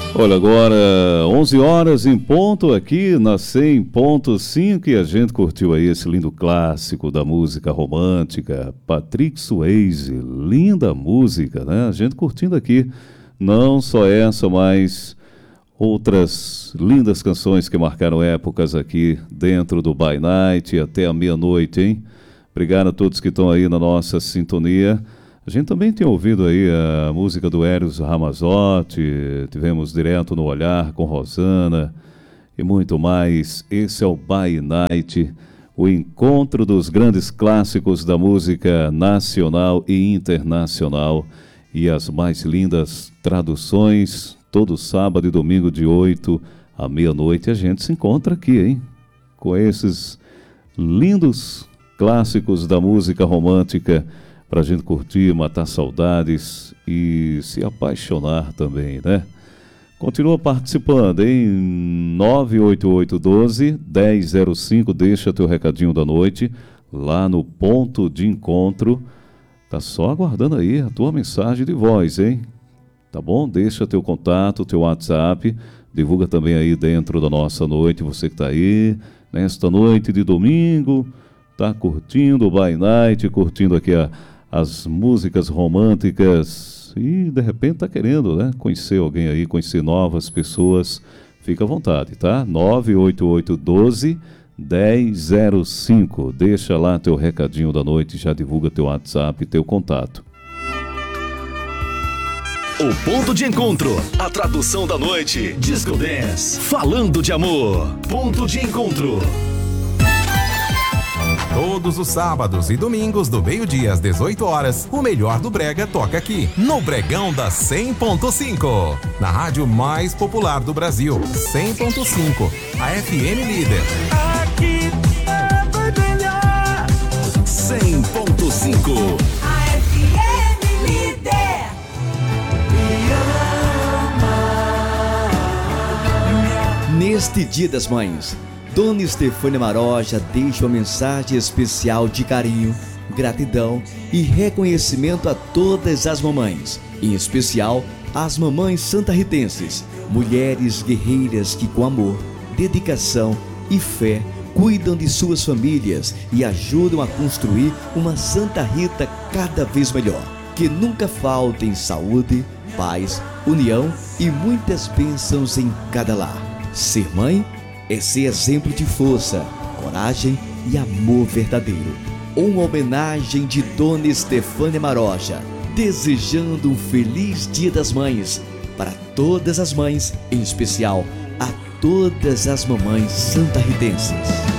Olha, agora 11 horas em ponto aqui na 100.5 e a gente curtiu aí esse lindo clássico da música romântica, Patrick Swayze, linda música, né? A gente curtindo aqui, não só essa, mas outras lindas canções que marcaram épocas aqui dentro do By Night até a meia-noite, hein? Obrigado a todos que estão aí na nossa sintonia. A gente também tem ouvido aí a música do Eros Ramazzotti, tivemos Direto no Olhar com Rosana e muito mais. Esse é o By Night, o encontro dos grandes clássicos da música nacional e internacional e as mais lindas traduções. Todo sábado e domingo de 8 à meia-noite a gente se encontra aqui, hein? Com esses lindos clássicos da música romântica, para a gente curtir, matar saudades e se apaixonar também, né? Continua participando, hein? 98812-1005, deixa teu recadinho da noite lá no ponto de encontro. Tá só aguardando aí a tua mensagem de voz, hein? Tá bom? Deixa teu contato, teu WhatsApp, divulga também aí dentro da nossa noite, você que tá aí, nesta noite de domingo, tá curtindo o By Night, curtindo aqui as músicas românticas e de repente tá querendo, né, conhecer alguém aí, conhecer novas pessoas, fica à vontade, tá? 98812-1005, deixa lá teu recadinho da noite, já divulga teu WhatsApp, teu contato. O ponto de encontro, a tradução da noite, Disco Dance, falando de amor, ponto de encontro. Todos os sábados e domingos do meio-dia às 18 horas, o melhor do Brega toca aqui, no Bregão da 100.5, na rádio mais popular do Brasil, 100.5, a FM líder. Aqui vai brilhar 100.5, a FM líder. Neste Dia das Mães, Dona Estefânia Maroja deixa uma mensagem especial de carinho, gratidão e reconhecimento a todas as mamães, em especial às mamães santarritenses, mulheres guerreiras que com amor, dedicação e fé cuidam de suas famílias e ajudam a construir uma Santa Rita cada vez melhor. Que nunca faltem saúde, paz, união e muitas bênçãos em cada lar. Ser mãe é ser exemplo de força, coragem e amor verdadeiro. Uma homenagem de Dona Estefânia Maroja, desejando um feliz Dia das Mães para todas as mães, em especial a todas as mamães santarritenses.